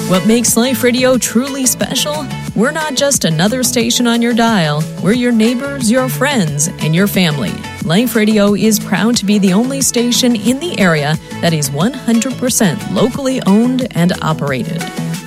What makes Life Radio truly special? We're not just another station on your dial. We're your neighbors, your friends, and your family. Life Radio is proud to be the only station in the area that is 100% locally owned and operated.